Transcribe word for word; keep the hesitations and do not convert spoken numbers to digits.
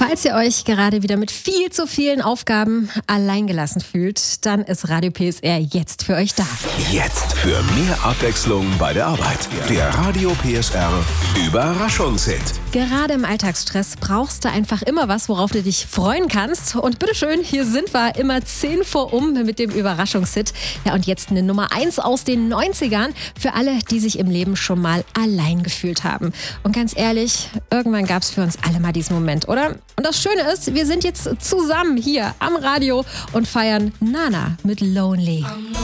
Falls ihr euch gerade wieder mit viel zu vielen Aufgaben alleingelassen fühlt, dann ist Radio P S R jetzt für euch da. Jetzt für mehr Abwechslung bei der Arbeit. Der Radio P S R Überraschungshit. Gerade im Alltagsstress brauchst du einfach immer was, worauf du dich freuen kannst. Und bitteschön, hier sind wir immer zehn vor um mit dem Überraschungshit. Ja, und jetzt eine Nummer eins aus den neunzigern für alle, die sich im Leben schon mal allein gefühlt haben. Und ganz ehrlich, irgendwann gab es für uns alle mal diesen Moment, oder? Und das Schöne ist, wir sind jetzt zusammen hier am Radio und feiern Nana mit Lonely.